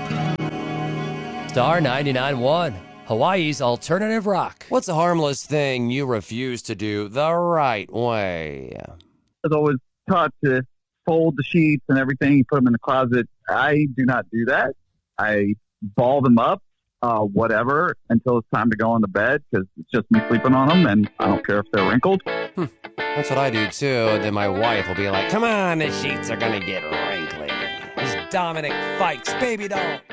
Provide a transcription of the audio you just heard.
Star 99.1, Hawaii's alternative rock. What's a harmless thing you refuse to do the right way? I was always taught to fold the sheets and everything, you put them in the closet. I do not do that. I ball them up, whatever, until it's time to go on the bed because it's just me sleeping on them, and I don't care if they're wrinkled. That's what I do too. And then my wife will be like, come on, the sheets are going to get wrinkly. This Dominic Fikes baby doll.